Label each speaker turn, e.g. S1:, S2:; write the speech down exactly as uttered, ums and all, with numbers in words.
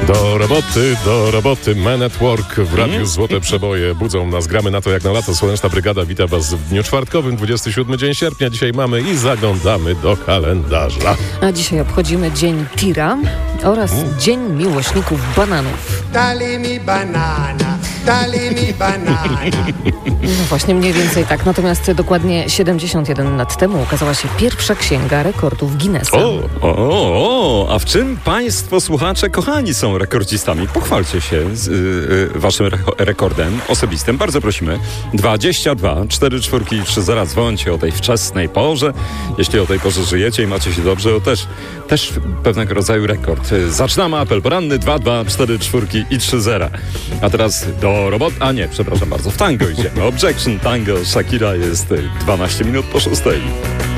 S1: Do roboty, do roboty. Man at Work w Radiu Złote Przeboje. Budzą nas, gramy na to jak na lato. Słoneczna Brygada wita was w dniu czwartkowym, dwudziestego siódmego dzień sierpnia. Dzisiaj mamy i zaglądamy do kalendarza.
S2: A dzisiaj obchodzimy Dzień Tira oraz mm. Dzień Miłośników Bananów.
S3: Dali mi banana, dali mi banana.
S2: No właśnie, mniej więcej tak. Natomiast dokładnie siedemdziesiąt jeden lat temu ukazała się pierwsza księga rekordów Guinnessa.
S4: O, o, o, a w czym państwo słuchacze kochani są rekordzistami? Pochwalcie się z y, y, waszym re- rekordem osobistym. Bardzo prosimy. dwadzieścia dwa cztery czwórki trzy zera. Dzwońcie o tej wczesnej porze. Jeśli o tej porze żyjecie i macie się dobrze, to też, też pewnego rodzaju rekord. Zaczynamy apel poranny dwa dwa cztery czwórki i trzy zera. A teraz do roboty. A nie, przepraszam bardzo. W tango idziemy. Objection Tango. Shakira jest dwanaście minut po szóstej.